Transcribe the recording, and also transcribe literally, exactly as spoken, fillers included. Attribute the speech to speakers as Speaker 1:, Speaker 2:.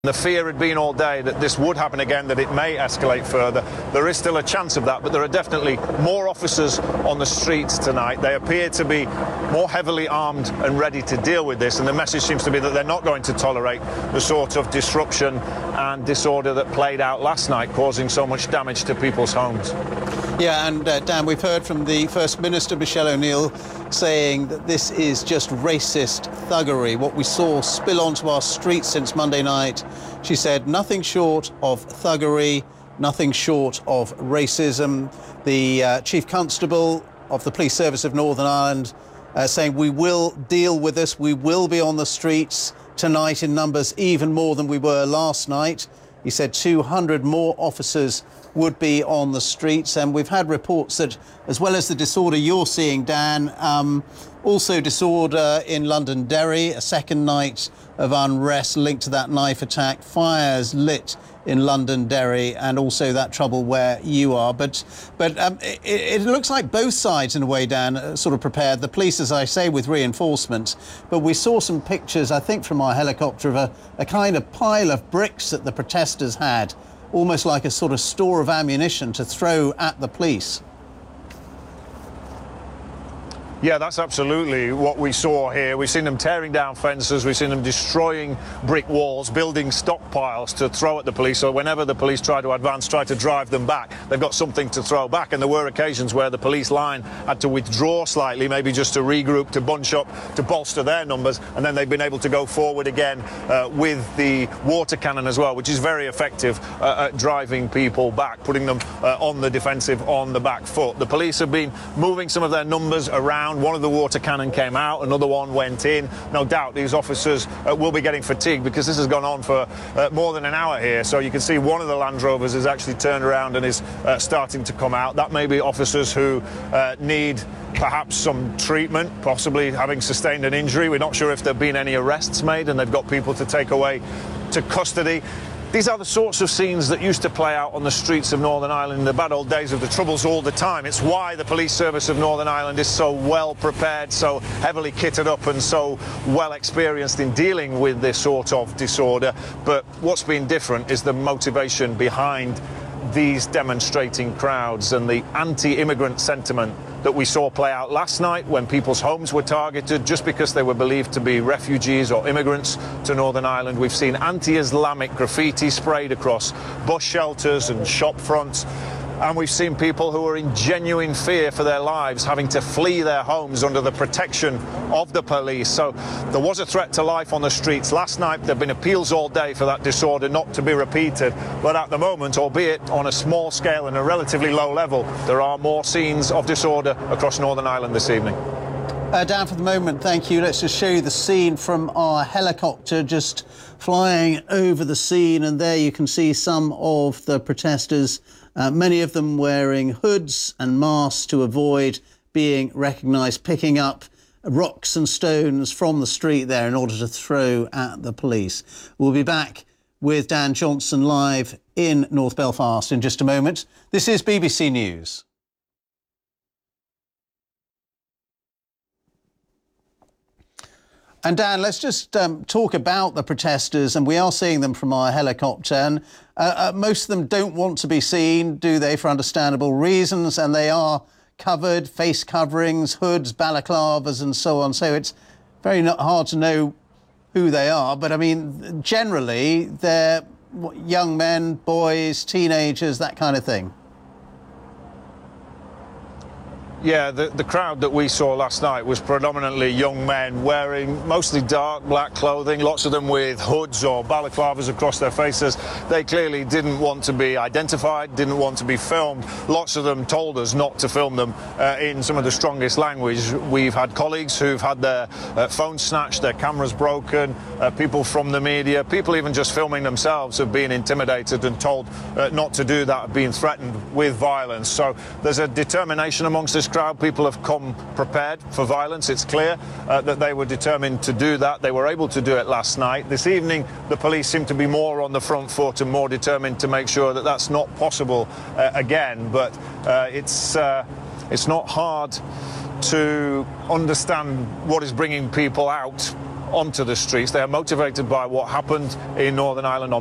Speaker 1: The fear had been all day that this would happen again, that it may escalate further. There is still a chance of that, but there are definitely more officers on the streets tonight. They appear to be more heavily armed and ready to deal with this, and the message seems to be that they're not going to tolerate the sort of disruption and disorder that played out last night, causing so much damage to people's homes.
Speaker 2: Yeah, and uh, Dan, we've heard from the First Minister, Michelle O'Neill, saying that this is just racist thuggery, what we saw spill onto our streets since Monday night. She said nothing short of thuggery, nothing short of racism. The uh, Chief Constable of the Police Service of Northern Ireland uh, saying we will deal with this, we will be on the streets tonight in numbers even more than we were last night. He said two hundred more officers would be on the streets, and we've had reports that, as well as the disorder you're seeing, Dan, um, also disorder in Londonderry, a second night of unrest linked to that knife attack, fires lit in Londonderry, and also that trouble where you are. But but um, it, it looks like both sides, in a way, Dan, are sort of prepared. The police, as I say, with reinforcements. But we saw some pictures, I think, from our helicopter of a, a kind of pile of bricks that the protesters had, almost like a sort of store of ammunition to throw at the police.
Speaker 1: Yeah, that's absolutely what we saw here. We've seen them tearing down fences, we've seen them destroying brick walls, building stockpiles to throw at the police, so whenever the police try to advance, try to drive them back, they've got something to throw back. And there were occasions where the police line had to withdraw slightly, maybe just to regroup, to bunch up, to bolster their numbers, and then they've been able to go forward again uh, with the water cannon as well, which is very effective uh, at driving people back, putting them uh, on the defensive, on the back foot. The police have been moving some of their numbers around. One of the water cannon came out, another one went in. No doubt these officers uh, will be getting fatigued, because this has gone on for uh, more than an hour here. So you can see one of the Land Rovers has actually turned around and is uh, starting to come out. That may be officers who uh, need perhaps some treatment, possibly having sustained an injury. We're not sure if there have been any arrests made, and they've got people to take away to custody. These are the sorts of scenes that used to play out on the streets of Northern Ireland in the bad old days of the Troubles all the time. It's why the Police Service of Northern Ireland is so well prepared, so heavily kitted up, and so well experienced in dealing with this sort of disorder. But what's been different is the motivation behind these demonstrating crowds and the anti-immigrant sentiment that we saw play out last night when people's homes were targeted just because they were believed to be refugees or immigrants to Northern Ireland. We've seen anti-Islamic graffiti sprayed across bus shelters and shop fronts. And we've seen people who are in genuine fear for their lives having to flee their homes under the protection of the police. So there was a threat to life on the streets last night. There have been appeals all day for that disorder not to be repeated. But at the moment, albeit on a small scale and a relatively low level, there are more scenes of disorder across Northern Ireland this evening.
Speaker 2: Uh, Dan, for the moment, thank you. Let's just show you the scene from our helicopter just flying over the scene. And there you can see some of the protesters, uh, many of them wearing hoods and masks to avoid being recognised, picking up rocks and stones from the street there in order to throw at the police. We'll be back with Dan Johnson live in North Belfast in just a moment. This is B B C News. And Dan, let's just um, talk about the protesters, and we are seeing them from our helicopter. And uh, uh, most of them don't want to be seen, do they, for understandable reasons? And they are covered, face coverings, hoods, balaclavas, and so on. So it's very not hard to know who they are. But I mean, generally, they're young men, boys, teenagers, that kind of thing.
Speaker 1: Yeah, the, the crowd that we saw last night was predominantly young men wearing mostly dark black clothing, lots of them with hoods or balaclavas across their faces. They clearly didn't want to be identified, didn't want to be filmed. Lots of them told us not to film them uh, in some of the strongest language. We've had colleagues who've had their uh, phones snatched, their cameras broken, uh, people from the media, people even just filming themselves have been intimidated and told uh, not to do that, being threatened with violence. So there's a determination amongst this crowd. People have come prepared for violence. It's clear uh, that they were determined to do that. They were able to do it last night. This evening, the police seem to be more on the front foot and more determined to make sure that that's not possible uh, again. But uh, it's uh, it's not hard to understand what is bringing people out onto the streets. They are motivated by what happened in Northern Ireland on